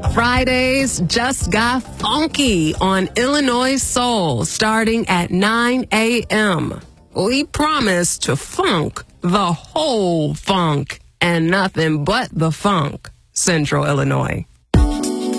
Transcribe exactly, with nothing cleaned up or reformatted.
Fridays just got funky on Illinois Soul starting at nine a.m. We promise to funk the whole funk and nothing but the funk, Central Illinois.